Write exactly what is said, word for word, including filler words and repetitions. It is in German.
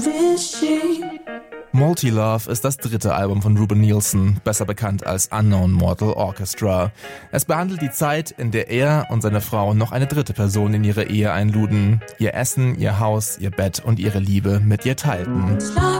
Multilove ist das dritte Album von Ruben Nielsen, besser bekannt als Unknown Mortal Orchestra. Es behandelt die Zeit, in der er und seine Frau noch eine dritte Person in ihre Ehe einluden, ihr Essen, ihr Haus, ihr Bett und ihre Liebe mit ihr teilten.